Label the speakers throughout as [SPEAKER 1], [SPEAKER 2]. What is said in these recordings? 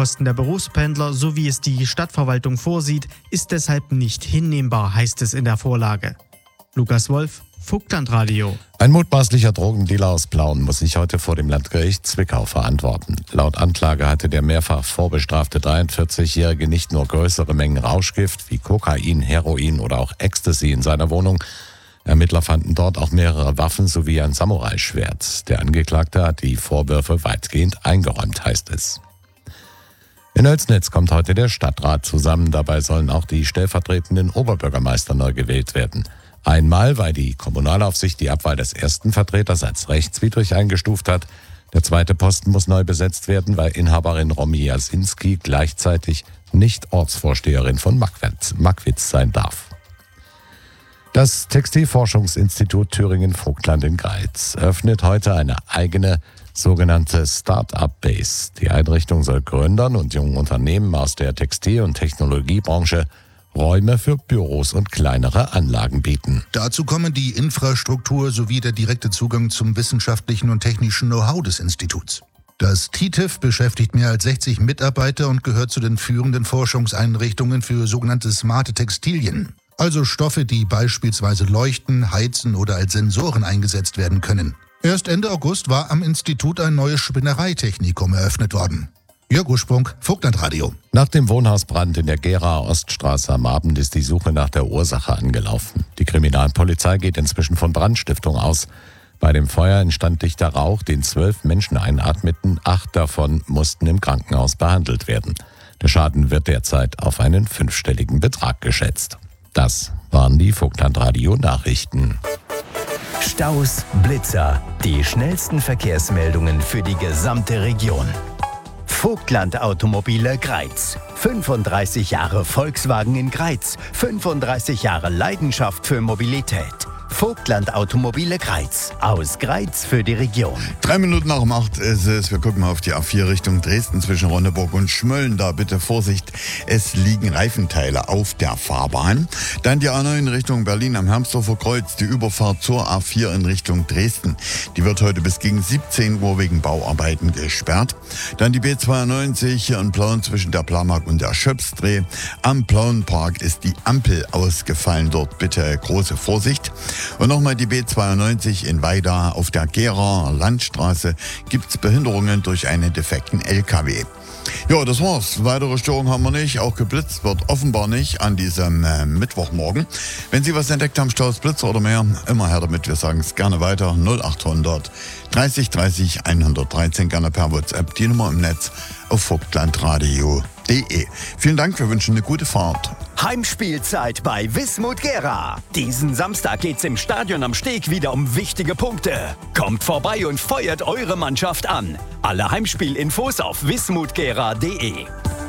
[SPEAKER 1] Unkosten der Berufspendler, so wie es die Stadtverwaltung vorsieht, ist deshalb nicht hinnehmbar, heißt es in der Vorlage. Lukas Wolf, Vogtlandradio.
[SPEAKER 2] Ein mutmaßlicher Drogendealer aus Plauen muss sich heute vor dem Landgericht Zwickau verantworten. Laut Anklage hatte der mehrfach vorbestrafte 43-Jährige nicht nur größere Mengen Rauschgift wie Kokain, Heroin oder auch Ecstasy in seiner Wohnung. Ermittler fanden dort auch mehrere Waffen sowie ein Samurai-Schwert. Der Angeklagte hat die Vorwürfe weitgehend eingeräumt, heißt es. In Oelsnitz kommt heute der Stadtrat zusammen. Dabei sollen auch die stellvertretenden Oberbürgermeister neu gewählt werden. Einmal, weil die Kommunalaufsicht die Abwahl des ersten Vertreters als rechtswidrig eingestuft hat. Der zweite Posten muss neu besetzt werden, weil Inhaberin Romy Jasinski gleichzeitig nicht Ortsvorsteherin von Mackwitz sein darf. Das Textilforschungsinstitut Thüringen-Vogtland in Greiz eröffnet heute eine eigene sogenannte Start-up-Base. Die Einrichtung soll Gründern und jungen Unternehmen aus der Textil- und Technologiebranche Räume für Büros und kleinere Anlagen bieten.
[SPEAKER 3] Dazu kommen die Infrastruktur sowie der direkte Zugang zum wissenschaftlichen und technischen Know-how des Instituts. Das TITIF beschäftigt mehr als 60 Mitarbeiter und gehört zu den führenden Forschungseinrichtungen für sogenannte smarte Textilien. Also Stoffe, die beispielsweise leuchten, heizen oder als Sensoren eingesetzt werden können. Erst Ende August war am Institut ein neues Spinnereitechnikum eröffnet worden. Jörg Ursprung, Vogtlandradio.
[SPEAKER 2] Nach dem Wohnhausbrand in der Geraer Oststraße am Abend ist die Suche nach der Ursache angelaufen. Die Kriminalpolizei geht inzwischen von Brandstiftung aus. Bei dem Feuer entstand dichter Rauch, den 12 Menschen einatmeten. 8 davon mussten im Krankenhaus behandelt werden. Der Schaden wird derzeit auf einen 5-stelligen Betrag geschätzt. Das waren die Vogtlandradio-Nachrichten.
[SPEAKER 4] Staus, Blitzer, die schnellsten Verkehrsmeldungen für die gesamte Region. Vogtland Automobile Greiz. 35 Jahre Volkswagen in Greiz. 35 Jahre Leidenschaft für Mobilität. Vogtland Automobile Greiz. Aus Greiz für die Region.
[SPEAKER 5] 3 Minuten nach 8 ist es. Wir gucken mal auf die A4 Richtung Dresden zwischen Ronneburg und Schmölln. Da bitte Vorsicht, es liegen Reifenteile auf der Fahrbahn. Dann die A9 Richtung Berlin am Hermsdorfer Kreuz. Die Überfahrt zur A4 in Richtung Dresden. Die wird heute bis gegen 17 Uhr wegen Bauarbeiten gesperrt. Dann die B92 hier in Plauen zwischen der Plamag und der Schöpsdreh. Am Plauenpark ist die Ampel ausgefallen. Dort bitte große Vorsicht. Und nochmal die B92 in Weida auf der Geraer Landstraße gibt es Behinderungen durch einen defekten LKW. Ja, das war's. Weitere Störungen haben wir nicht. Auch geblitzt wird offenbar nicht an diesem Mittwochmorgen. Wenn Sie was entdeckt haben, Staus, Blitzer oder mehr, immer her damit. Wir sagen es gerne weiter. 0800 30 30 113, gerne per WhatsApp. Die Nummer im Netz auf vogtlandradio.de. Vielen Dank, wir wünschen eine gute Fahrt.
[SPEAKER 4] Heimspielzeit bei Wismut Gera. Diesen Samstag geht's im Stadion am Steg wieder um wichtige Punkte. Kommt vorbei und feuert eure Mannschaft an. Alle Heimspielinfos auf wismutgera.de.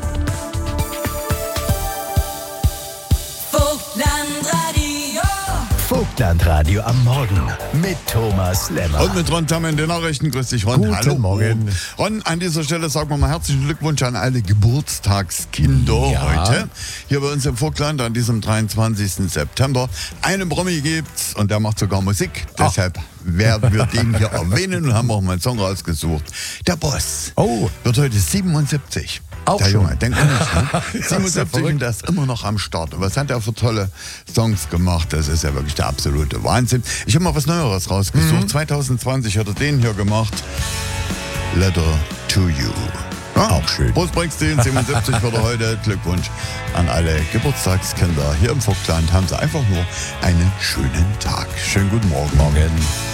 [SPEAKER 4] Vogtlandradio am Morgen mit Thomas Lemmer.
[SPEAKER 5] Und mit Ron Tam in den Nachrichten. Grüß dich, Ron.
[SPEAKER 2] Guten
[SPEAKER 5] Hallo.
[SPEAKER 2] Morgen.
[SPEAKER 5] Ron, an dieser Stelle sagen wir mal herzlichen Glückwunsch an alle Geburtstagskinder heute. Hier bei uns im Vogtland an diesem 23. September. Einen Promi gibt's und der macht sogar Musik. Deshalb werden wir den hier erwähnen und haben auch mal einen Song rausgesucht. Der Boss wird heute 77.
[SPEAKER 2] Auch
[SPEAKER 5] der
[SPEAKER 2] schon.
[SPEAKER 5] Junge, denk mal nicht, ne?
[SPEAKER 2] Ist ja
[SPEAKER 5] 77 und der ist immer noch am Start. Und was hat er für tolle Songs gemacht? Das ist ja wirklich der absolute Wahnsinn. Ich habe mal was Neueres rausgesucht. 2020 hat er den hier gemacht. Letter to You. Ja,
[SPEAKER 2] auch schön.
[SPEAKER 5] Bruce Springsteen, 77 wird er heute. Glückwunsch an alle Geburtstagskinder hier im Vogtland. Haben sie einfach nur einen schönen Tag. Schönen guten Morgen.
[SPEAKER 2] Morgen.